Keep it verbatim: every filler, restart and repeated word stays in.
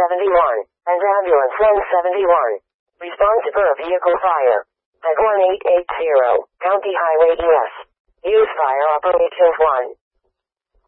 seventy-one, and Ambulance one seventy-one. Respond to per vehicle fire. At one eight eight zero, County Highway E S. Use fire operations one.